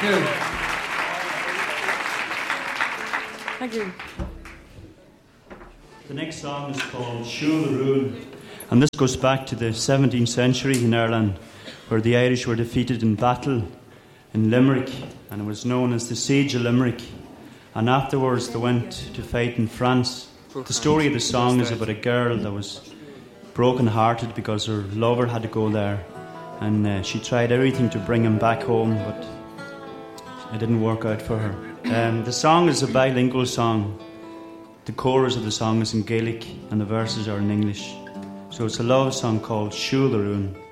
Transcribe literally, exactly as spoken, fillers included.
you. Thank you. The next song is called Siúl the Rún, and this goes back to the seventeenth century in Ireland, where the Irish were defeated in battle in Limerick, and it was known as the Siege of Limerick. And afterwards they went to fight in France. The story of the song is about a girl that was broken-hearted because her lover had to go there, and uh, she tried everything to bring him back home, but it didn't work out for her. Um, the song is a bilingual song. The chorus of the song is in Gaelic and the verses are in English. So it's a love song called Siúl the Rún.